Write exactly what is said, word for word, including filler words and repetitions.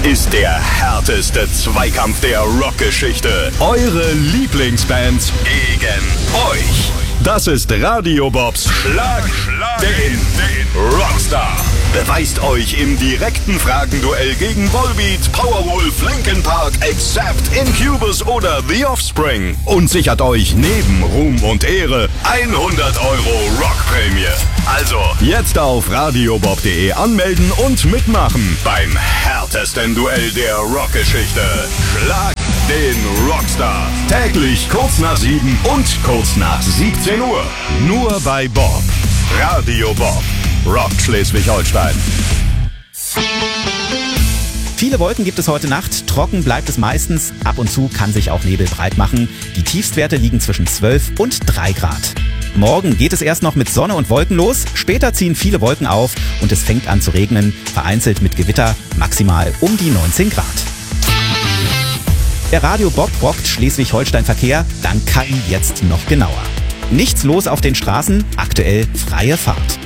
ist der härteste Zweikampf der Rockgeschichte. Eure Lieblingsbands gegen euch. Das ist Radio Bobs Schlag, Schlag den, den Rockstar. Beweist euch im direkten Fragenduell gegen Volbeat, Powerwolf, Linkin Park, Accept, Incubus oder The Offspring und sichert euch neben Ruhm und Ehre hundert Euro Rockprämie. Also jetzt auf radiobob punkt de anmelden und mitmachen beim härtesten Duell der Rockgeschichte. Schlag den Rockstar. Täglich kurz nach sieben und kurz nach siebzehn Uhr. Nur bei Bob. Radio Bob. Rock Schleswig-Holstein. Viele Wolken gibt es heute Nacht, trocken bleibt es meistens, ab und zu kann sich auch Nebel breit machen. Die Tiefstwerte liegen zwischen zwölf und drei Grad. Morgen geht es erst noch mit Sonne und Wolken los, später ziehen viele Wolken auf und es fängt an zu regnen, vereinzelt mit Gewitter, maximal um die neunzehn Grad. Der Radio Bob rockt Schleswig-Holstein-Verkehr, dann kann jetzt noch genauer. Nichts los auf den Straßen, aktuell freie Fahrt.